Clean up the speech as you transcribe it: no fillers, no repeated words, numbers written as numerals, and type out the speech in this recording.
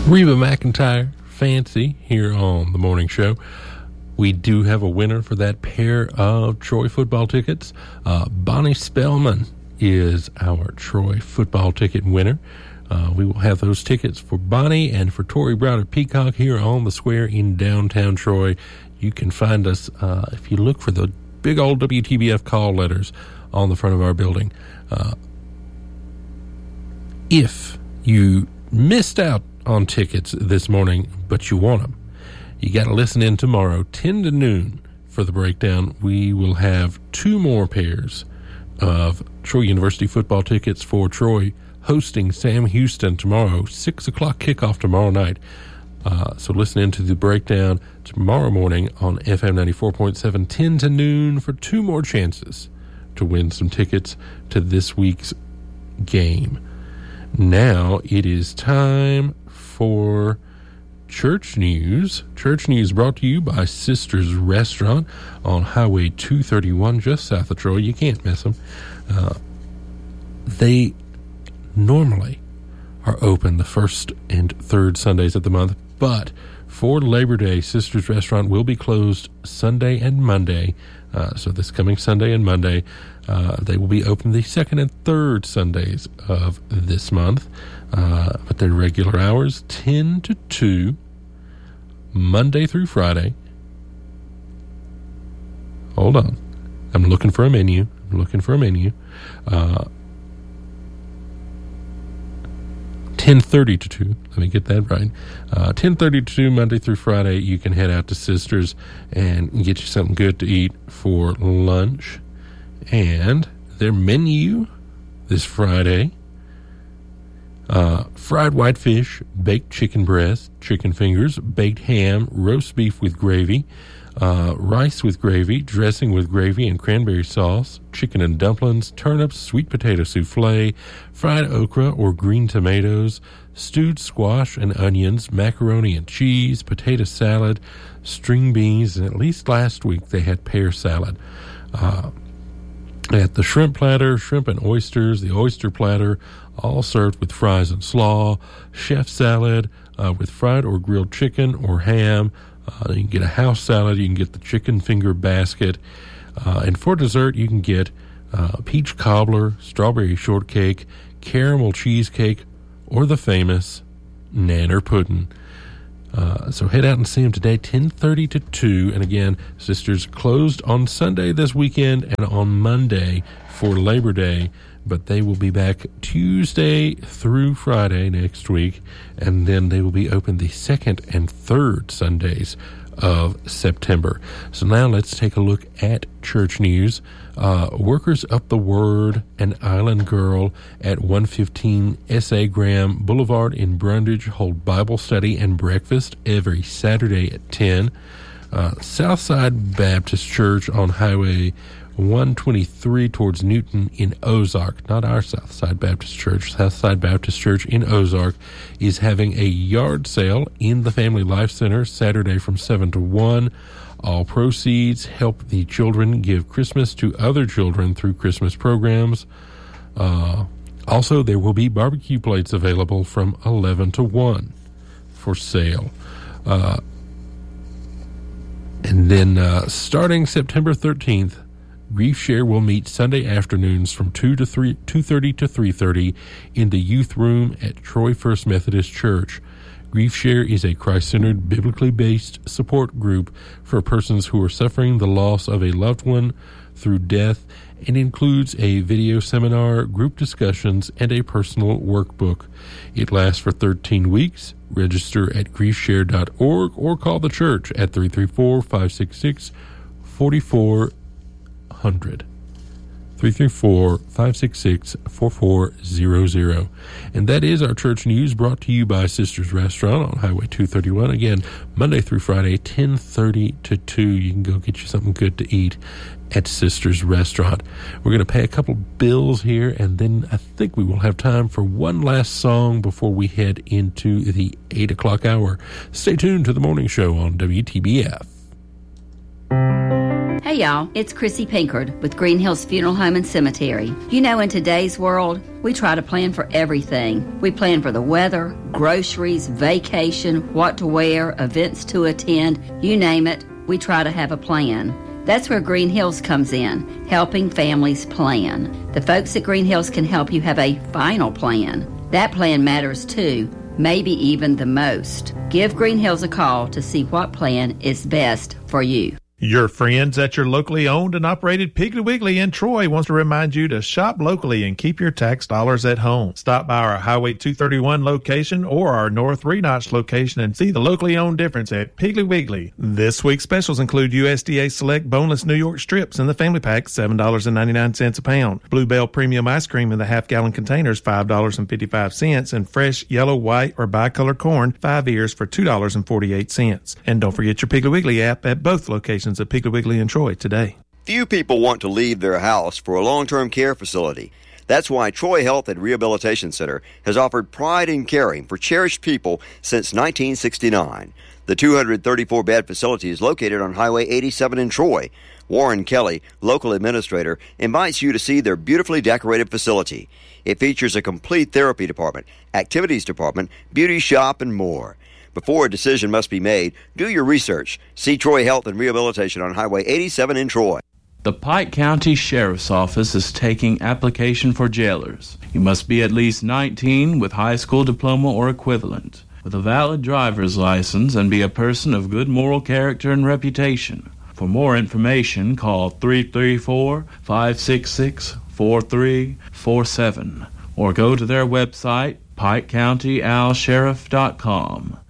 Reba McEntire, Fancy, here on The Morning Show. We do have a winner for that pair of Troy football tickets. Bonnie Spellman is our Troy football ticket winner. We will have those tickets for Bonnie and for Tori Browder Peacock here on the square in downtown Troy. You can find us if you look for the big old WTBF call letters on the front of our building. If you missed out on tickets this morning, but you want them, you got to listen in tomorrow, 10 to noon, for the breakdown. We will have two more pairs of Troy University football tickets for Troy hosting Sam Houston tomorrow, 6 o'clock kickoff tomorrow night. So listen in to the breakdown tomorrow morning on FM 94.7, 10 to noon, for two more chances to win some tickets to this week's game. Now it is time for Church News. Church News brought to you by Sisters Restaurant on Highway 231, just south of Troy. You can't miss them. They normally are open the first and third Sundays of the month, but for Labor Day, Sisters Restaurant will be closed Sunday and Monday. So this coming Sunday and Monday, they will be open the second and third Sundays of this month. But their regular hours, 10 to 2, Monday through Friday. Hold on. I'm looking for a menu. 10:30 to 2. Let me get that right. 10:30 to 2, Monday through Friday. You can head out to Sisters and get you something good to eat for lunch. And their menu this Friday: fried whitefish, baked chicken breast, chicken fingers, baked ham, roast beef with gravy, rice with gravy, dressing with gravy and cranberry sauce, chicken and dumplings, turnips, sweet potato souffle, fried okra or green tomatoes, stewed squash and onions, macaroni and cheese, potato salad, string beans, and at least last week they had pear salad. At the shrimp platter, shrimp and oysters, the oyster platter, all served with fries and slaw, chef salad with fried or grilled chicken or ham. You can get a house salad, you can get the chicken finger basket, and for dessert you can get peach cobbler, strawberry shortcake, caramel cheesecake, or the famous nanner pudding. So head out and see them today, 10:30 to 2. And again, Sisters closed on Sunday this weekend and on Monday for Labor Day, but they will be back Tuesday through Friday next week, and then they will be open the second and third Sundays of September. So now let's take a look at church news. Workers Up the Word, an Island Girl at 115 S.A. Graham Boulevard in Brundage hold Bible study and breakfast every Saturday at 10. Southside Baptist Church on Highway 123 towards Newton in Ozark, not our Southside Baptist Church, Southside Baptist Church in Ozark, is having a yard sale in the Family Life Center Saturday from 7 to 1. All proceeds help the children give Christmas to other children through Christmas programs. Also, there will be barbecue plates available from 11 to 1 for sale. And then starting September 13th, Grief Share will meet Sunday afternoons from 2:30 to 3:30 in the youth room at Troy First Methodist Church. Grief Share is a Christ-centered, biblically based support group for persons who are suffering the loss of a loved one through death and includes a video seminar, group discussions, and a personal workbook. It lasts for 13 weeks. Register at griefshare.org or call the church at 334-566-4400. 334-566-4400. And that is our church news brought to you by Sisters Restaurant on Highway 231. Again, Monday through Friday, 10:30 to 2. You can go get you something good to eat at Sisters Restaurant. We're going to pay a couple bills here, and then I think we will have time for one last song before we head into the 8 o'clock hour. Stay tuned to The Morning Show on WTBF. Hey y'all, it's Chrissy Pinkard with Green Hills Funeral Home and Cemetery. You know, in today's world, we try to plan for everything. We plan for the weather, groceries, vacation, what to wear, events to attend, you name it, we try to have a plan. That's where Green Hills comes in, helping families plan. The folks at Green Hills can help you have a final plan. That plan matters too, maybe even the most. Give Green Hills a call to see what plan is best for you. Your friends at your locally owned and operated Piggly Wiggly in Troy wants to remind you to shop locally and keep your tax dollars at home. Stop by our Highway 231 location or our North Renotch location and see the locally owned difference at Piggly Wiggly. This week's specials include USDA Select Boneless New York Strips in the family pack, $7.99 a pound. Bluebell Premium Ice Cream in the half-gallon containers, $5.55, and fresh yellow, white, or bicolor corn, 5 ears for $2.48. And don't forget your Piggly Wiggly app at both locations at Piggly Wiggly in Troy today. Few people want to leave their house for a long-term care facility. That's why Troy Health and Rehabilitation Center has offered pride in caring for cherished people since 1969. The 234-bed facility is located on Highway 87 in Troy. Warren Kelly, local administrator, invites you to see their beautifully decorated facility. It features a complete therapy department, activities department, beauty shop, and more. Before a decision must be made, do your research. See Troy Health and Rehabilitation on Highway 87 in Troy. The Pike County Sheriff's Office is taking application for jailers. You must be at least 19 with high school diploma or equivalent, with a valid driver's license, and be a person of good moral character and reputation. For more information, call 334-566-4347 or go to their website, PikeCountyAlSheriff.com.